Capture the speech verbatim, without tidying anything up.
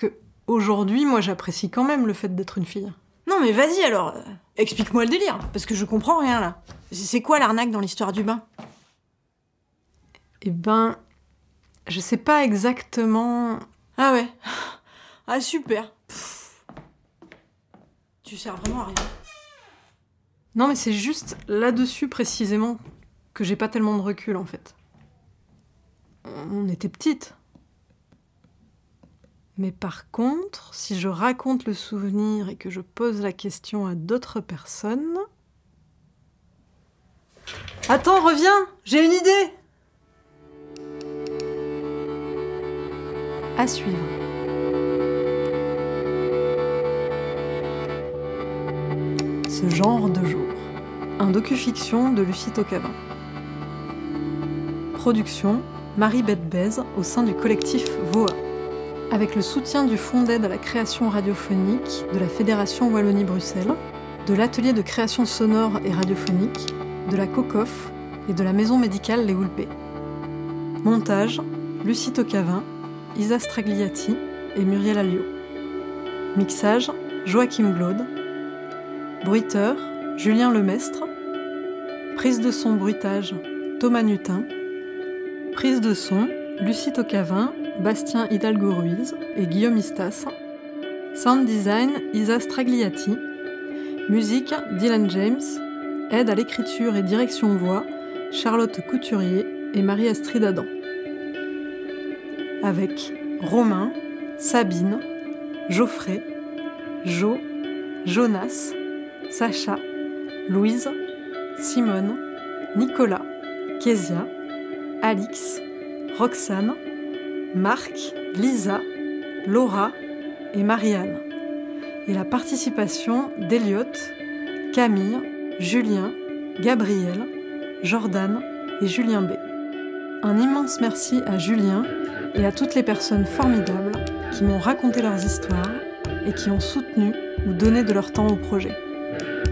que aujourd'hui, moi, j'apprécie quand même le fait d'être une fille. Non mais vas-y alors, euh, explique-moi le délire, parce que je comprends rien là. C'est quoi l'arnaque dans l'histoire du bain? Eh ben, je sais pas exactement... Ah ouais. Ah super. Pff. Tu sers vraiment à rien. Non mais c'est juste là-dessus précisément que j'ai pas tellement de recul en fait. On était petites. Mais par contre, si je raconte le souvenir et que je pose la question à d'autres personnes... Attends, reviens, j'ai une idée! À suivre. Ce genre de jour. Un docu-fiction de Lucie Tocavin. Production Marie Bette-Bèze au sein du collectif V O A. Avec le soutien du Fonds d'aide à la création radiophonique de la Fédération Wallonie-Bruxelles, de l'atelier de création sonore et radiophonique, de la COCOF et de la maison médicale Les Houlpés. Montage Lucie Tocavin, Isa Stragliati et Muriel Alliot. Mixage Joachim Glaude. Bruiteur Julien Lemestre. Prise de son bruitage Thomas Nutin. Prise de son Lucie Tocavin, Bastien Hidalgo-Ruiz et Guillaume Istas. Sound design Isa Stragliati. Musique Dylan James. Aide à l'écriture et direction voix Charlotte Couturier et Marie-Astrid Adam. Avec Romain, Sabine, Geoffrey, Jo, Jonas, Sacha, Louise, Simone, Nicolas, Kezia, Alix, Roxane, Marc, Lisa, Laura et Marianne. Et la participation d'Eliott, Camille, Julien, Gabriel, Jordan et Julien B. Un immense merci à Julien et à toutes les personnes formidables qui m'ont raconté leurs histoires et qui ont soutenu ou donné de leur temps au projet.